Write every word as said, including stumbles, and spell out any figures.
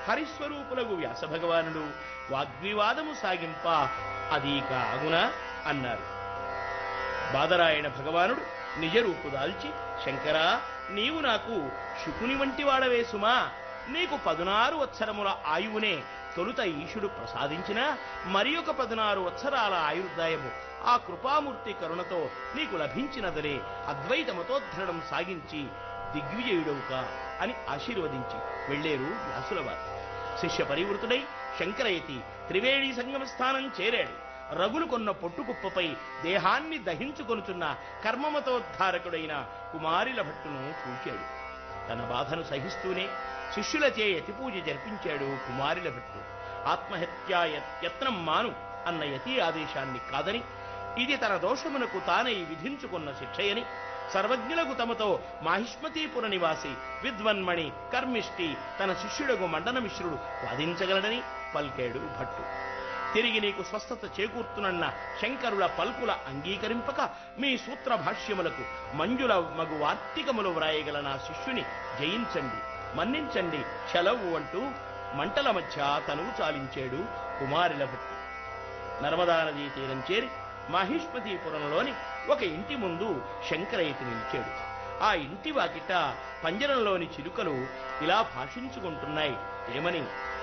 హరిస్వరూపులకు వ్యాస భగవానుడు వాగ్వివాదము సాగింప అదీ కాగునా అన్నారు. బాదరాయణ భగవానుడు నిజరూపు దాల్చి, శంకరా, నీవు నాకు శుకుని వంటి వాడవే సుమా. నీకు పదునారు వత్సరముల ఆయువునే తొలుత ఈశుడు ప్రసాదించినా మరి ఒక పదునారు వత్సరాల ఆయుర్దాయము ఆ కృపామూర్తి కరుణతో నీకు లభించినదలే. అద్వైతమతోద్ధరణం సాగించి దిగ్విజయుడవుక అని ఆశీర్వదించి వెళ్లేరు వ్యాసులవారు. శిష్య పరివృతుడై శంకరయతి త్రివేణి సంగమ స్థానం చేరాడు. రగులు కొన్న పొట్టుకుప్పపై దేహాన్ని దహించుకొనుచున్న కర్మమతోద్ధారకుడైన కుమారిల భట్టును చూచాడు. తన బాధను సహిస్తూనే శిష్యులచే యతిపూజ జరిపించాడు కుమారిల భట్టు. ఆత్మహత్యా యత్నం మాను అన్న యతి ఆదేశాన్ని కాదని, ఇది తన దోషమునకు తానై విధించుకున్న శిక్షయని, సర్వజ్ఞులకు తమతో మాహిష్మతీపుర నివాసి విద్వన్మణి కర్మిష్టి తన శిష్యుడకు మండన మిశ్రుడు వాదించగలడని పల్కాడు భట్టు. తిరిగి నీకు స్వస్థత చేకూర్తునన్న శంకరుల పల్కుల అంగీకరింపక మీ సూత్ర భాష్యములకు మంజుల మగు వార్తికములు వ్రాయగల నా శిష్యుని జయించండి, మన్నించండి, చెలవు అంటూ మంటల మధ్య తనువు చాలించాడు కుమారిల భట్టు. నర్మదా నదీ తీరం చేరి మాహిష్మతీపురంలోని ఒక ఇంటి ముందు శంకరయతి నిలిచాడు. ఆ ఇంటి వాకిట పంజరంలోని చిలుకలు ఇలా భాషించుకుంటున్నాయి. ఏమని?